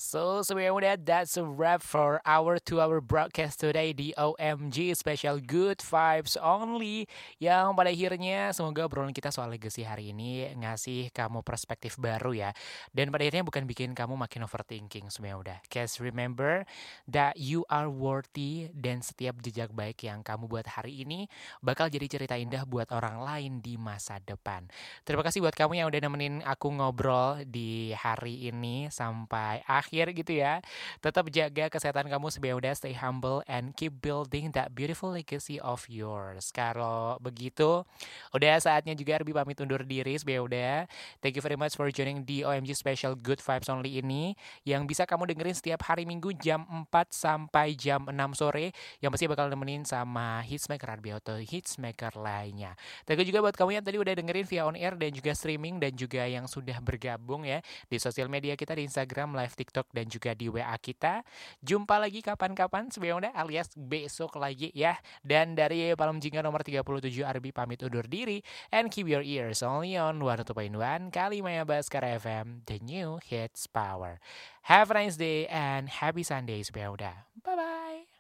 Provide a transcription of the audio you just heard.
So sebenarnya that's a wrap for our 2 hour broadcast today di OMG Special Good Vibes Only. Yang pada akhirnya semoga obrolan kita soal legacy hari ini ngasih kamu perspektif baru ya. Dan pada akhirnya bukan bikin kamu makin overthinking sebenarnya udah. Cause remember that you are worthy dan setiap jejak baik yang kamu buat hari ini bakal jadi cerita indah buat orang lain di masa depan. Terima kasih buat kamu yang udah nemenin aku ngobrol di hari ini sampai akhir gitu ya. Tetap jaga kesehatan kamu sebenarnya udah stay humble and keep building that beautiful legacy of yours. Kalau begitu, udah saatnya juga Arbi pamit undur diri sebenarnya udah. Thank you very much for joining di OMG Special Good Vibes Only ini yang bisa kamu dengerin setiap hari Minggu jam 4 sampai jam 6 sore yang pasti bakal nemenin sama Hitsmaker Arbi atau Hitsmaker lainnya. Thank you juga buat kamu yang tadi udah dengerin via on air dan juga streaming dan juga yang sudah bergabung ya di sosial media kita di Instagram, live TikTok dan juga di WA kita. Jumpa lagi kapan-kapan sebenarnya alias besok lagi ya. Dan dari Palem Jingga nomor 37 Arbi pamit undur diri and keep your ears only on 102.1 Kalimaya Baskara FM, the new hits power. Have a nice day and happy Sunday sebenarnya. Bye bye.